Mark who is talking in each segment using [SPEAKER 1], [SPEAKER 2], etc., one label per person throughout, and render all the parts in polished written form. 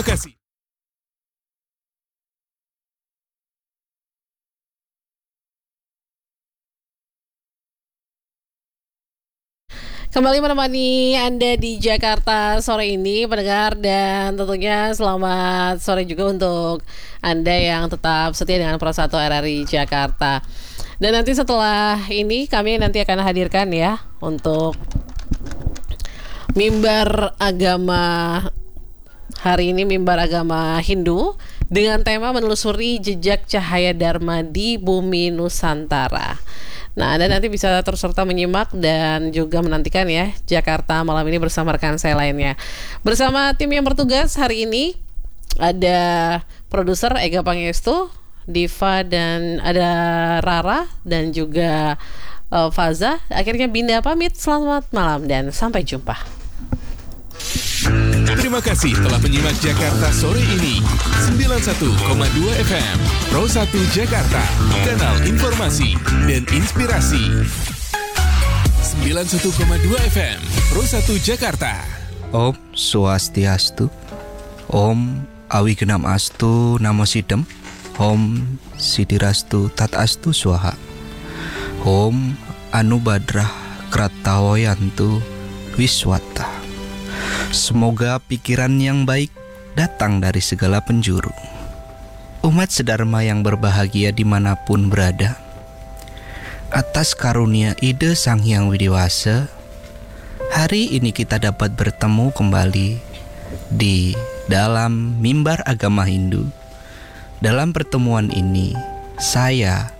[SPEAKER 1] Terima kasih.
[SPEAKER 2] Kembali menemani Anda di Jakarta sore ini, pendengar, dan tentunya selamat sore juga untuk Anda yang tetap setia dengan Pro 1 RRI Jakarta. Dan nanti setelah ini kami nanti akan hadirkan ya untuk mimbar agama hari ini, mimbar agama Hindu dengan tema menelusuri jejak cahaya Dharma di bumi Nusantara. Nah, Anda nanti bisa terus serta menyimak dan juga menantikan ya Jakarta malam ini bersama rekan saya lainnya. Bersama tim yang bertugas hari ini ada produser Ega Pangestu, Diva, dan ada Rara dan juga Faza. Akhirnya Binda pamit, selamat malam dan sampai jumpa.
[SPEAKER 1] Terima kasih telah menyimak Jakarta sore ini. 91,2 FM Pro 1 Jakarta, kanal informasi dan inspirasi. 91,2 FM Pro 1 Jakarta.
[SPEAKER 3] Om Swastiastu. Om Awigenam Astu Namo Sidem. Om Sidirastu Tatastu Swaha. Om Anubadrah Kratawayantu Wiswata. Semoga pikiran yang baik datang dari segala penjuru. Umat sedharma yang berbahagia dimanapun berada, atas karunia ide Sang Hyang Widiwasa, hari ini kita dapat bertemu kembali di dalam mimbar agama Hindu. Dalam pertemuan ini, saya,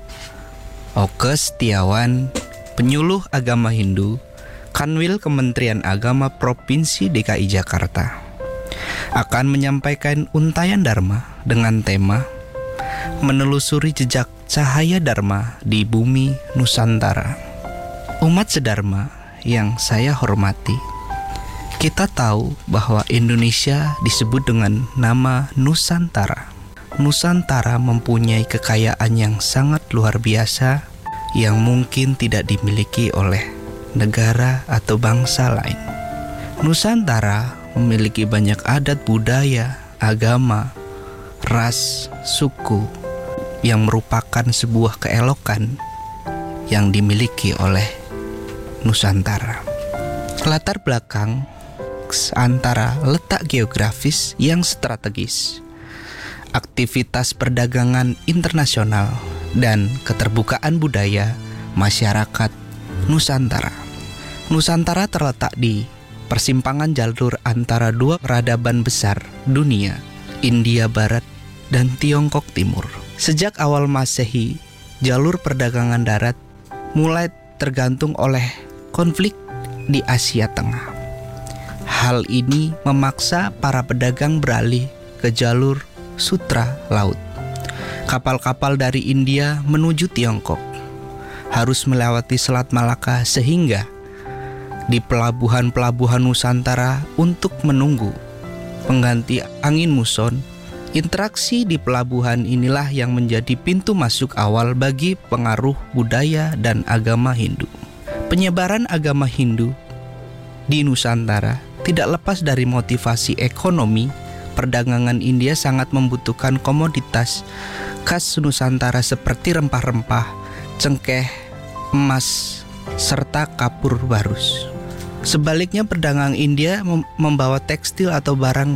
[SPEAKER 3] Oke Setiawan, penyuluh agama Hindu, Kanwil Kementerian Agama Provinsi DKI Jakarta, akan menyampaikan untayan Dharma dengan tema menelusuri jejak cahaya Dharma di bumi Nusantara. Umat sedharma yang saya hormati, kita tahu bahwa Indonesia disebut dengan nama Nusantara. Nusantara mempunyai kekayaan yang sangat luar biasa yang mungkin tidak dimiliki oleh negara atau bangsa lain. Nusantara memiliki banyak adat budaya, agama, ras, suku yang merupakan sebuah keelokan yang dimiliki oleh Nusantara. Latar belakang antara letak geografis yang strategis, aktivitas perdagangan internasional, dan keterbukaan budaya masyarakat Nusantara. Nusantara terletak di persimpangan jalur antara dua peradaban besar dunia, India Barat dan Tiongkok Timur. Sejak awal Masehi, jalur perdagangan darat mulai tergantung oleh konflik di Asia Tengah. Hal ini memaksa para pedagang beralih ke jalur sutra laut. Kapal-kapal dari India menuju Tiongkok harus melewati Selat Malaka sehingga di pelabuhan-pelabuhan Nusantara untuk menunggu pengganti angin muson. Interaksi di pelabuhan inilah yang menjadi pintu masuk awal bagi pengaruh budaya dan agama Hindu. Penyebaran agama Hindu di Nusantara tidak lepas dari motivasi ekonomi. Perdagangan India sangat membutuhkan komoditas khas Nusantara seperti rempah-rempah, cengkeh, emas, serta kapur barus. Sebaliknya, perdagangan India membawa tekstil atau barang